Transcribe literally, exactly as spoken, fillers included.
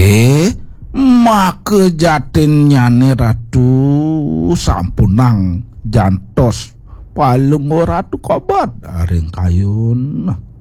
Eh, make jatinnyane ratu sampunang jantos palung ratu kobat aring kayun.